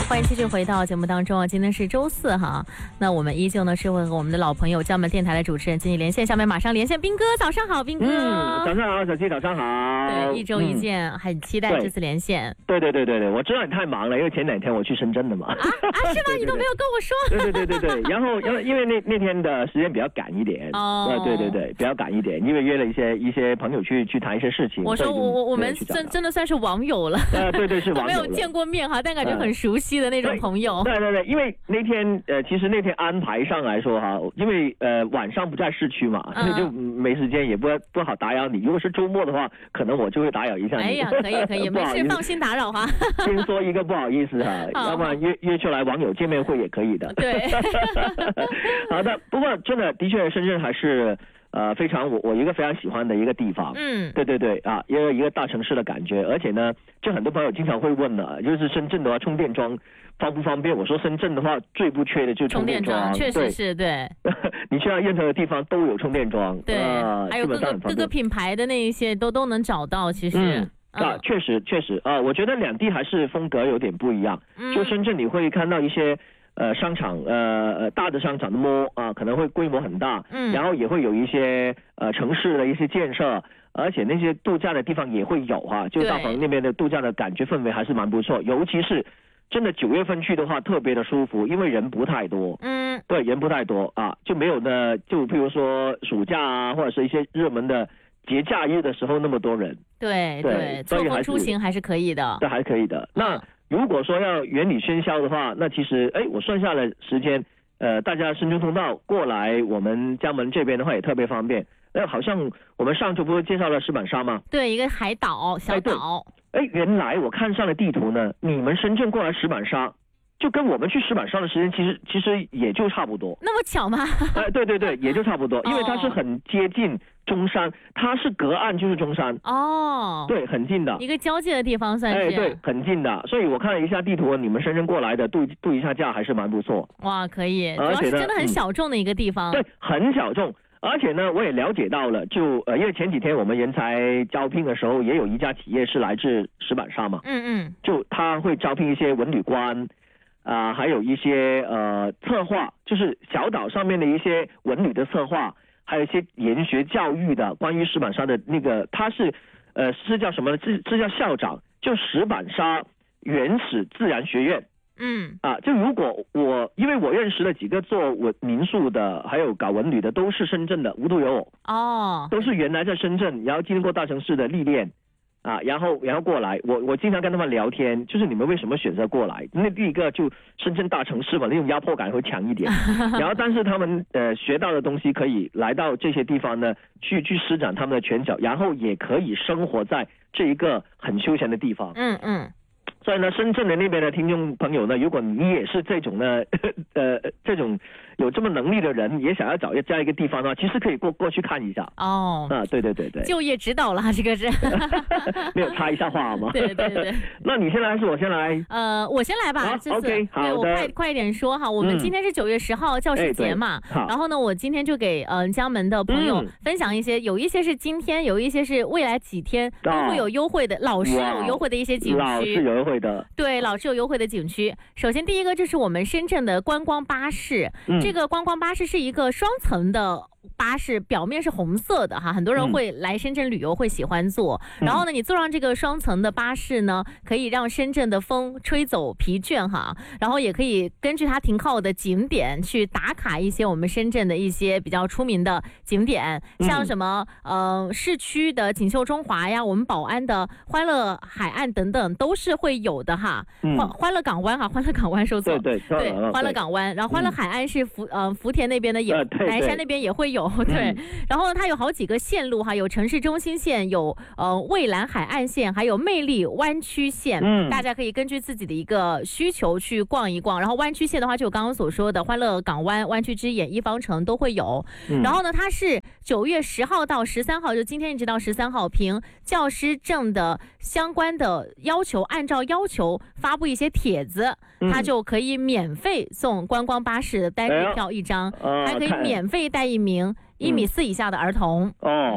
欢迎继续回到节目当中啊！今天是周四哈，那我们依旧呢是会和我们的老朋友江门电台的主持人进行连线，下面马上连线斌哥，早上好，斌哥。 早上好，小七，早上好。 对，一周一见，很期待这次连线。 对，我知道你太忙了，因为前2天我去深圳的嘛。 是吗？你都没有跟我说。 对，然后因为那天的时间比较赶一点。对，比较赶一点，因为约了一些朋友去谈一些事情。 我说我们真的算是网友了。 对，是网友了。 没有见过面哈，但感觉很熟悉的那种朋友。 对，因为那天其实那天安排上来说哈，因为晚上不在市区嘛，所以就没时间，也不好打扰你。如果是周末的话，可能我就会打扰一下你。 哎呀，可以，没事，放心打扰哈。 先说一个不好意思哈，要不然约出来网友见面会也可以的。 对。 好的，不过真的确深圳还是非常我一个非常喜欢的一个地方。对啊，一个大城市的感觉，而且呢，就很多朋友经常会问的，就是深圳的话充电桩方不方便？我说深圳的话最不缺的就是充电桩， 确实是对。 你去到任何的地方都有充电桩， 对，还有各个品牌的那一些都能找到，其实。 确实啊，我觉得两地还是风格有点不一样。就深圳你会看到一些商场大的商场的mall啊，可能会规模很大，然后也会有一些城市的一些建设，而且那些度假的地方也会有哈，就大鹏那边的度假的感觉氛围还是蛮不错，尤其是真的9月份去的话特别的舒服，因为人不太多。对，人不太多啊，就没有呢，就譬如说暑假啊，或者是一些热门的节假日的时候那么多人。对， 错峰出行还是可以的。 对，还可以的。那如果说要远离喧嚣的话，那其实我算下了时间，大家深圳通道过来我们江门这边的话也特别方便。好像我们上周不是介绍了石板沙吗？ 对，一个海岛小岛。 原来我看上了地图呢，你们深圳过来石板沙就跟我们去石板沙的时间其实也就差不多。 那么巧吗？ 对，也就差不多，因为它是很接近中山，它是隔岸就是中山。对，很近的一个交界的地方算是。 对，很近的，所以我看了一下地图，你们深圳过来的度一下假还是蛮不错。 哇，可以，主要是真的很小众的一个地方。 对，很小众。而且呢，我也了解到了，就因为前几天我们人才招聘的时候，也有一家企业是来自石板沙嘛。就他会招聘一些文旅官。还有一些策划，就是小岛上面的一些文旅的策划，还有一些研学教育的，关于石板沙的那个，他是叫什么呢？这叫校长，就石板沙原始自然学院。就如果因为我认识了几个做民宿的，还有搞文旅的，都是深圳的，无独有偶。都是原来在深圳，然后经过大城市的历练。然后过来，我经常跟他们聊天，就是你们为什么选择过来？那第一个就深圳大城市嘛，那种压迫感会强一点。然后但是他们学到的东西可以来到这些地方呢，去施展他们的拳脚，然后也可以生活在这一个很休闲的地方。所以呢，深圳的那边的听众朋友呢，如果你也是这种呢，这种有这么能力的人，也想要找这样一个地方的话，其实可以过去看一下。对。 就业指导了，这个是。 没有插一下话好吗？ 对。 那你先来还是我先来？ 我先来吧。 OK， 好的。 对，我快一点说哈。我们今天是9月10号教师节嘛，然后呢，我今天就给江门的朋友分享一些，有一些是今天，有一些是未来几天都会有优惠的，老师有优惠的一些景区。 老师有优惠的。 对，老师有优惠的景区。首先第一个就是我们深圳的观光巴士，这个观光巴士是一个双层的巴士，表面是红色的哈，很多人会来深圳旅游会喜欢坐。然后呢，你坐上这个双层的巴士呢，可以让深圳的风吹走疲倦哈，然后也可以根据它停靠的景点去打卡一些我们深圳的一些比较出名的景点，像什么市区的锦绣中华呀，我们宝安的欢乐海岸等等都是会有的哈。欢乐港湾哈，欢乐港湾说错，对，欢乐港湾，然后欢乐海岸是福田那边的，也南山那边也会有。对，然后它有好几个线路哈，有城市中心线，有蔚蓝海岸线，还有魅力湾区线。大家可以根据自己的一个需求去逛一逛。然后湾区线的话，就我刚刚所说的欢乐港湾、湾区之眼、一方城都会有。然后呢，它是9月10号到13号，就今天一直到13号，凭教师证的相关的要求，按照要求发布一些帖子，它就可以免费送观光巴士的单人票1张，还可以免费带1名1.4米以下的儿童。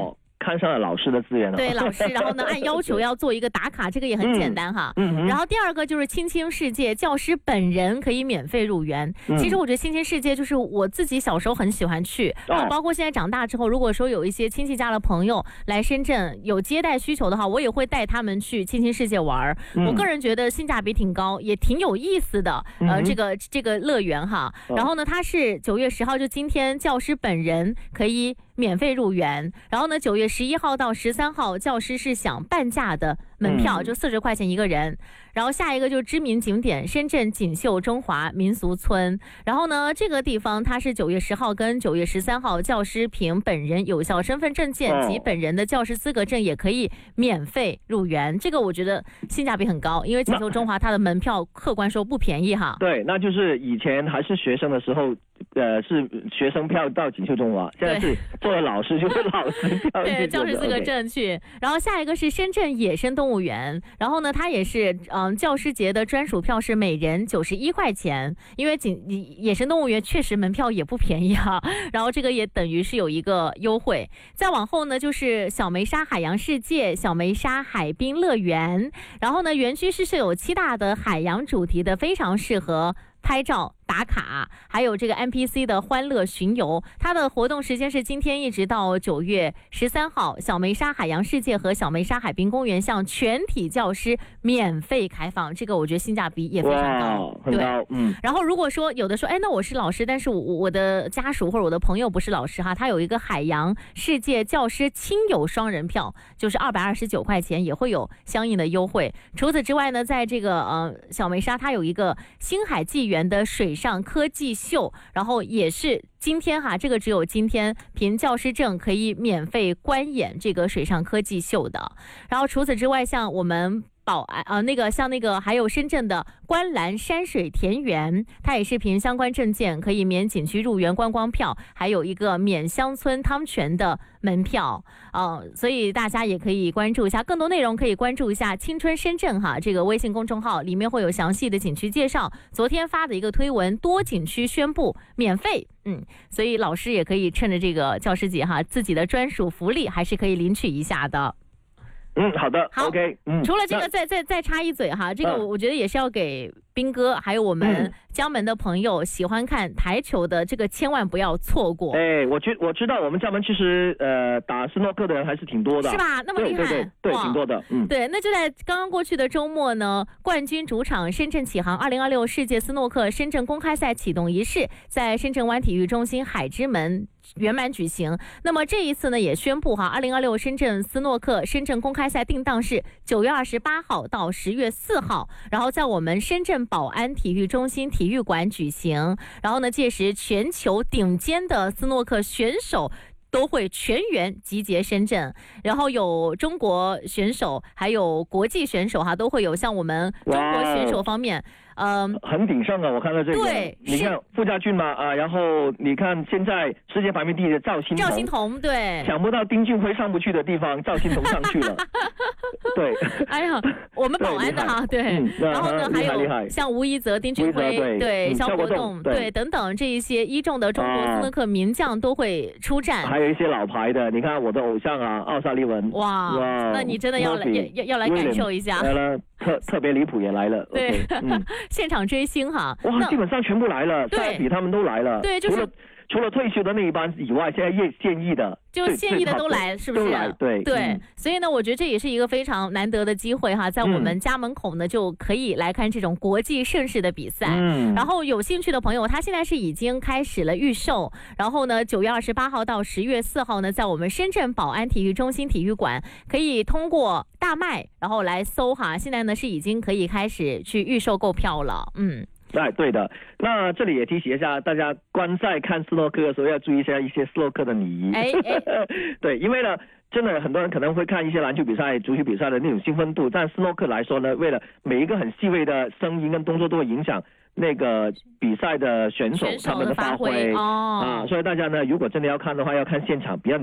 看上了老师的资源了。 对，老师，然后呢，按要求要做一个打卡，这个也很简单哈。然后第二个就是青青世界，教师本人可以免费入园。其实我觉得青青世界就是我自己小时候很喜欢去，然后包括现在长大之后，如果说有一些亲戚家的朋友来深圳有接待需求的话，我也会带他们去青青世界玩。我个人觉得性价比挺高，也挺有意思的。这个乐园哈，然后呢，它是9月10号，就今天教师本人可以免费入园，然后呢9月11号到13号，教师是享半价的门票，就40块钱一个人。然后下一个就是知名景点深圳锦绣中华民俗村，然后呢这个地方它是9月10号跟9月13号，教师凭本人有效身份证件及本人的教师资格证也可以免费入园。这个我觉得性价比很高，因为锦绣中华它的门票客观说不便宜哈。 对，那就是以前还是学生的时候是学生票到锦绣中华，现在是做了老师就是老师票对，教师资格证去。然后下一个是深圳野生动物园，然后呢它也是教师节的专属票是每人91块钱，因为野生动物园确实门票也不便宜哈。然后这个也等于是有一个优惠。再往后呢就是小梅沙海洋世界、小梅沙海滨乐园，然后呢园区是设有7大的海洋主题的，非常适合拍照打卡，还有这个 NPC 的欢乐巡游。它的活动时间是今天一直到9月13号，小梅沙海洋世界和小梅沙海滨公园向全体教师免费开放，这个我觉得性价比也非常高， 很高。 然后如果说有的说，那我是老师，但是我的家属或者我的朋友不是老师哈，他有一个海洋世界教师亲友双人票，就是229块钱，也会有相应的优惠。除此之外呢，在这个小梅沙，它有一个星海纪元的水上科技秀，然后也是今天哈，这个只有今天凭教师证可以免费观演这个水上科技秀的。然后除此之外，像我们像那个还有深圳的观澜山水田园，它也是凭相关证件可以免景区入园观光票，还有一个免乡村汤泉的门票所以大家也可以关注一下，更多内容可以关注一下青春深圳哈这个微信公众号，里面会有详细的景区介绍。昨天发的一个推文，多景区宣布免费，所以老师也可以趁着这个教师节哈，自己的专属福利还是可以领取一下的。 好的，好 ，OK， 除了这个，再插一嘴哈，这个我觉得也是要给斌哥还有我们江门的朋友，喜欢看台球的这个千万不要错过。 我知道我们江门其实打斯诺克的人还是挺多的， 是吧？那么厉害， 对，挺多的。 对，那就在刚刚过去的周末呢，冠军主场深圳启航2026世界斯诺克深圳公开赛启动仪式在深圳湾体育中心海之门圆满举行。那么这一次呢，也宣布哈，2026深圳斯诺克深圳公开赛定档是9月28号到10月4号，然后在我们深圳宝安体育中心体育馆举行。然后呢，届时全球顶尖的斯诺克选手都会全员集结深圳，然后有中国选手，还有国际选手哈，都会有。像我们中国选手方面， 很鼎盛啊！我看到这个， 对， 你看傅家俊嘛然后你看现在世界排名第1的赵心彤，对， 想不到丁俊晖上不去的地方，赵心彤上去了，对， 哎呀，我们宝安的哈，对，然后呢还有像吴一泽、丁俊晖，对，肖国栋，对，等等这一些一众的中国斯诺克名将都会出战， 还有一些老牌的，你看我的偶像奥萨利文， 哇，那你真的要来感受一下。 特别离谱也来了， 对，现场追星哈， 哇，基本上全部来了，赛比他们都来了， 对，就是除了退休的那一班以外，现在现役的， 就现役的都来，是不是？ 都来，对， 所以呢，我觉得这也是一个非常难得的机会哈，在我们家门口呢，就可以来看这种国际盛事的比赛。然后有兴趣的朋友，他现在是已经开始了预售，然后呢，9月28号到10月4号呢，在我们深圳宝安体育中心体育馆，可以通过大麦然后来搜哈，现在呢是已经可以开始去预售购票了， 对的。那这里也提醒一下大家，观赛看斯诺克的时候要注意一下一些斯诺克的礼仪。对，因为呢，真的很多人可能会看一些篮球比赛、足球比赛的那种兴奋度，但斯诺克来说呢，为了每一个很细微的声音跟动作都会影响那个比赛的选手他们的发挥所以大家呢，如果真的要看的话，要看现场，不要